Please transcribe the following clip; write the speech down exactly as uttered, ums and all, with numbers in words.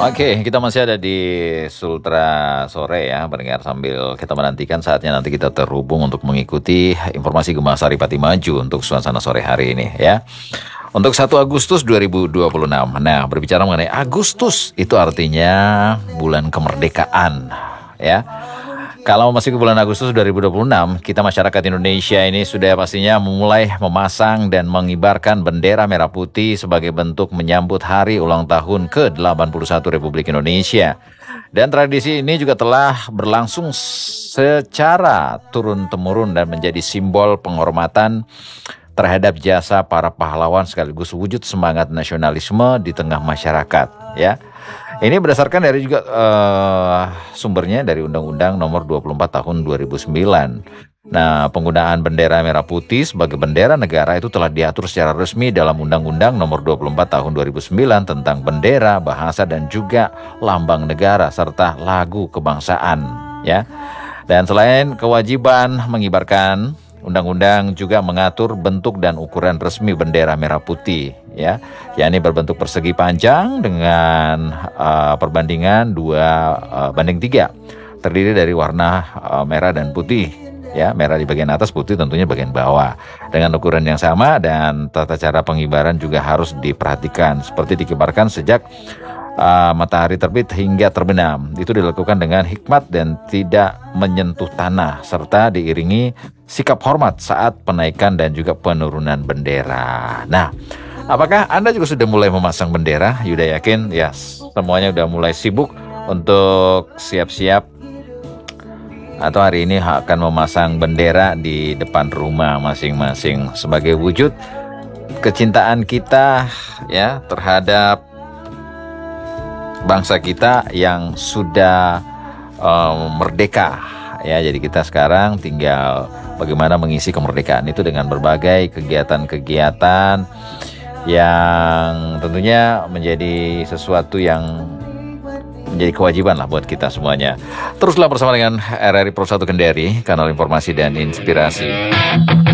Oke, kita masih ada di Sultra Sore ya, pendengar, sambil kita menantikan saatnya nanti kita terhubung untuk mengikuti informasi Gemah Saripati Maju untuk suasana sore hari ini ya. Untuk satu Agustus dua ribu dua puluh enam. Nah, berbicara mengenai Agustus, itu artinya bulan kemerdekaan ya. Kalau masih ke bulan Agustus dua ribu dua puluh enam, kita masyarakat Indonesia ini sudah pastinya mulai memasang dan mengibarkan bendera merah putih sebagai bentuk menyambut hari ulang tahun ke delapan puluh satu Republik Indonesia. Dan tradisi ini juga telah berlangsung secara turun-temurun dan menjadi simbol penghormatan terhadap jasa para pahlawan sekaligus wujud semangat nasionalisme di tengah masyarakat ya. Ini berdasarkan dari juga uh, sumbernya dari Undang-Undang Nomor dua puluh empat Tahun dua ribu sembilan. Nah, penggunaan bendera merah putih sebagai bendera negara itu telah diatur secara resmi dalam Undang-Undang Nomor dua puluh empat Tahun dua ribu sembilan tentang bendera, bahasa dan juga lambang negara serta lagu kebangsaan ya. Dan selain kewajiban mengibarkan, Undang-undang juga mengatur bentuk dan ukuran resmi bendera merah putih ya, yakni berbentuk persegi panjang dengan uh, perbandingan dua uh, banding tiga, terdiri dari warna uh, merah dan putih ya, merah di bagian atas, putih tentunya bagian bawah, dengan ukuran yang sama. Dan tata cara pengibaran juga harus diperhatikan, seperti dikibarkan sejak Uh, matahari terbit hingga terbenam. Itu dilakukan dengan hikmat dan tidak menyentuh tanah, serta diiringi sikap hormat saat penaikan dan juga penurunan bendera. Nah, apakah Anda juga sudah mulai memasang bendera? Yuda yakin ya, yes, semuanya udah mulai sibuk untuk siap-siap atau hari ini akan memasang bendera di depan rumah masing-masing sebagai wujud kecintaan kita ya terhadap bangsa kita yang sudah um, merdeka ya. Jadi kita sekarang tinggal bagaimana mengisi kemerdekaan itu dengan berbagai kegiatan-kegiatan yang tentunya menjadi sesuatu yang menjadi kewajiban lah buat kita semuanya. Teruslah bersama dengan R R I Pro satu Kendari, kanal informasi dan inspirasi.